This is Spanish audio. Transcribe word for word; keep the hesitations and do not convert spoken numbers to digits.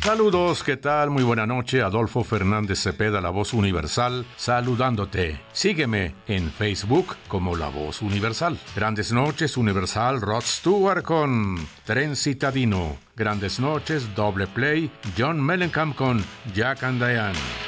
Saludos, ¿qué tal? Muy buena noche. Adolfo Fernández Cepeda, La Voz Universal, saludándote. Sígueme en Facebook como La Voz Universal. Grandes noches, Universal, Rod Stewart con Tren Citadino. Grandes noches, Doble Play, John Mellencamp con Jack and Diane.